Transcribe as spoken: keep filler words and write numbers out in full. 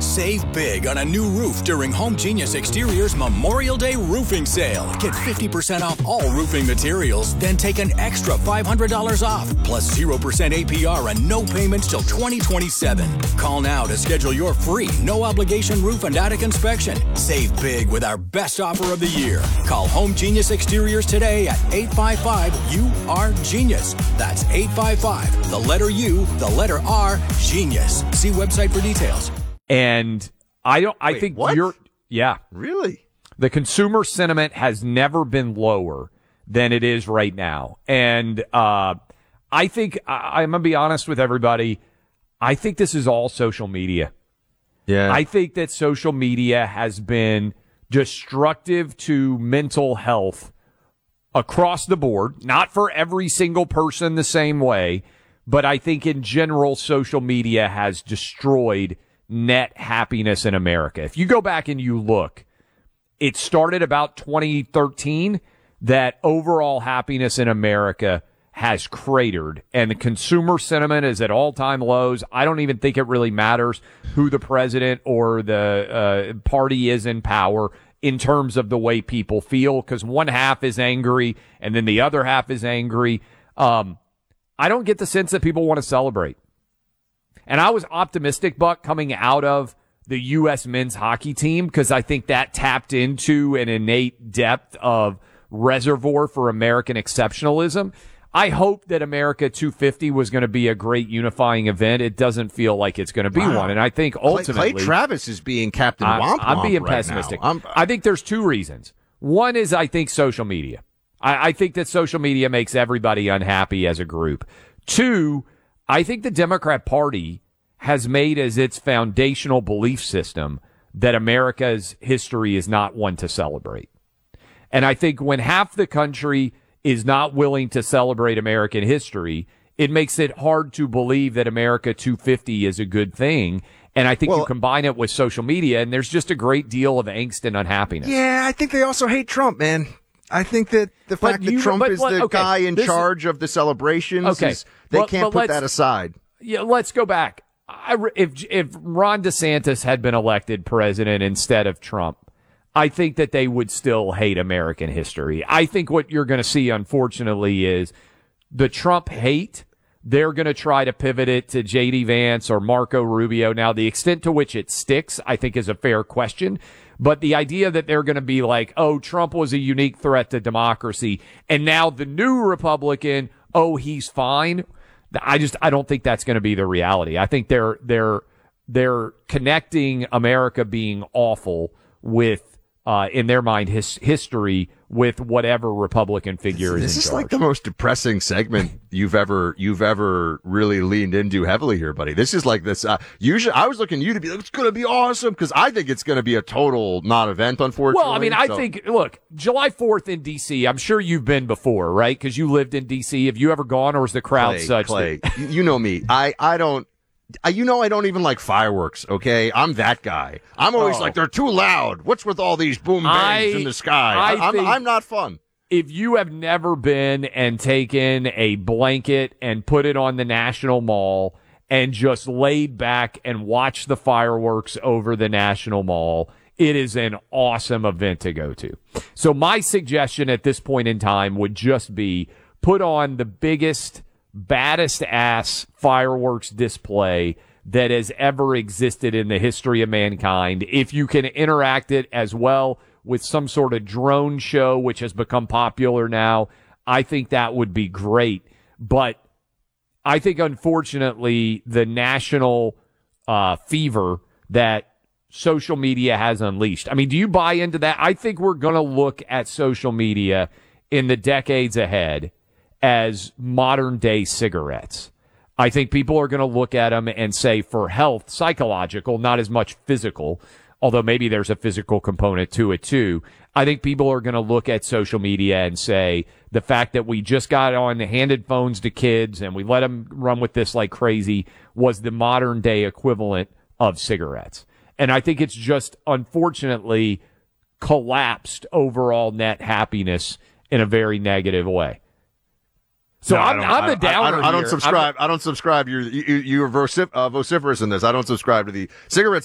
Save big on a new roof during Home Genius Exteriors Memorial Day roofing sale. Get fifty percent off all roofing materials, then take an extra five hundred dollars off, plus zero percent A P R and no payments till twenty twenty-seven. Call now to schedule your free, no-obligation roof and attic inspection. Save big with our best offer of the year. Call Home Genius Exteriors today at eight five five U R Genius. That's eight five five, the letter U, the letter R, Genius. See website for details. And I don't. I Wait, think what? you're. Yeah, Really? the consumer sentiment has never been lower than it is right now, and uh, I think I, I'm gonna be honest with everybody. I think this is all social media. Yeah. I think that social media has been destructive to mental health across the board. Not for every single person the same way, but I think in general, social media has destroyed net happiness in America. If you go back and you look, it started about twenty thirteen that overall happiness in America has cratered and the consumer sentiment is at all-time lows. I don't even think it really matters who the president or the uh, party is in power in terms of the way people feel, because one half is angry and then the other half is angry. Um, I don't get the sense that people want to celebrate. And I was optimistic, Buck, coming out of the U S men's hockey team because I think that tapped into an innate depth of reservoir for American exceptionalism. I hope that America two fifty was going to be a great unifying event. It doesn't feel like it's going to be Wow. one. And I think ultimately... Clay, Clay Travis is being Captain I'm, Womp I'm Womp being right pessimistic. now. I'm- I think there's two reasons. One is I think social media. I, I think that social media makes everybody unhappy as a group. Two, I think the Democrat Party has made as its foundational belief system that America's history is not one to celebrate. And I think when half the country is not willing to celebrate American history, it makes it hard to believe that America two fifty is a good thing. And I think Well, you combine it with social media, and there's just a great deal of angst and unhappiness. Yeah, I think they also hate Trump, man. I think that the But fact you- that Trump but is let- the okay, guy in this is- charge of the celebrations, Okay, is, they well, can't but put let's- that aside. Yeah, let's go back. I, if if Ron DeSantis had been elected president instead of Trump, I think that they would still hate American history. I think what you're going to see, unfortunately, is the Trump hate. They're going to try to pivot it to J D Vance or Marco Rubio. Now, the extent to which it sticks, I think, is a fair question. But the idea that they're going to be like, oh, Trump was a unique threat to democracy, and now the new Republican, oh, he's fine. I just I don't think that's going to be the reality. I think they're they're they're connecting America being awful with, uh, in their mind, his history with whatever Republican figure is This in is charge. like the most depressing segment you've ever you've ever really leaned into heavily here, buddy. This is like this. Uh, usually, I was looking at you to be like, it's going to be awesome because I think it's going to be a total non-event. Unfortunately, Well, I mean, I so- think, look, July fourth in D C, I'm sure you've been before, right? Because you lived in D C. Have you ever gone, or is the crowd Clay, such Clay, that... you you know me. I I don't. I, you know, I don't even like fireworks, okay? I'm that guy. I'm always Oh. like, they're too loud. What's with all these boom bangs I- in the sky? I I, I'm, think- I'm not fun. If you have never been and taken a blanket and put it on the National Mall and just laid back and watched the fireworks over the National Mall, it is an awesome event to go to. So my suggestion at this point in time would just be put on the biggest, baddest ass fireworks display that has ever existed in the history of mankind. If you can interact it as well with some sort of drone show, which has become popular now, I think that would be great. But I think, unfortunately, the national uh, fever that social media has unleashed. I mean, do you buy into that? I think we're going to look at social media in the decades ahead as modern day cigarettes. I think people are going to look at them and say, for health, psychological, not as much physical, although maybe there's a physical component to it too. I think people are going to look at social media and say, the fact that we just got on handed phones to kids and we let them run with this like crazy was the modern day equivalent of cigarettes. And I think it's just, unfortunately, collapsed overall net happiness in a very negative way. So No, I I'm, don't- I'm I- the I- downer I, don't, I don't here. subscribe. I'm, I don't subscribe. You're you, you're vocif- uh, vociferous in this. I don't subscribe to the cigarette